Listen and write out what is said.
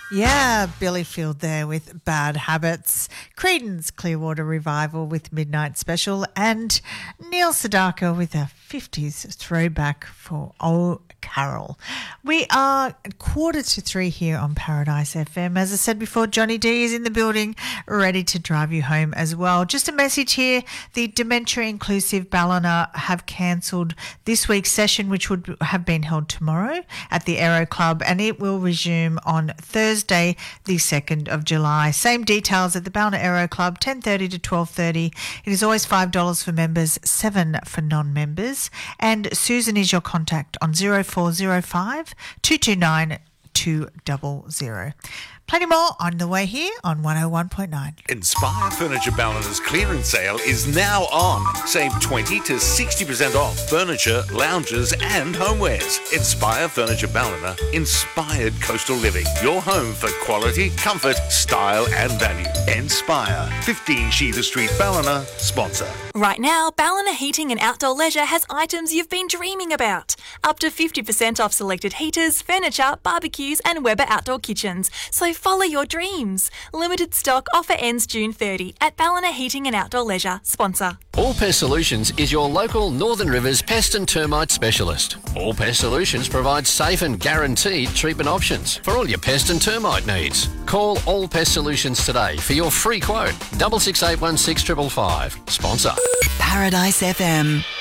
Yeah, Billy Field there with Bad Habits, Creedence Clearwater Revival with Midnight Special, and Neil Sedaka with a 50s throwback for Oh Carol. We are 2:45 here on Paradise FM. As I said before, Johnny D is in the building, ready to drive you home as well. Just a message here, the Dementia Inclusive Ballina have cancelled this week's session, which would have been held tomorrow at the Aero Club, and it will resume on Thursday, the 2nd of July. Same details at the Ballina Aero Club, 10:30 to 12:30. It is always $5 for members, $7 for non-members. And Susan is your contact on 0405 229 200. Plenty more on the way here on 101.9. Inspire Furniture Ballina's clearance sale is now on. Save 20 to 60% off furniture, lounges and homewares. Inspire Furniture Ballina, inspired coastal living. Your home for quality, comfort, style and value. Inspire, 15 Sheether Street, Ballina, sponsor. Right now, Ballina Heating and Outdoor Leisure has items you've been dreaming about. Up to 50% off selected heaters, furniture, barbecues and Weber outdoor kitchens. So follow your dreams. Limited stock offer ends June 30 at Ballina Heating and Outdoor Leisure, sponsor. All Pest Solutions is your local Northern Rivers pest and termite specialist. All Pest Solutions provides safe and guaranteed treatment options for all your pest and termite needs. Call All Pest Solutions today for your free quote. 66816555. Sponsor. Paradise FM.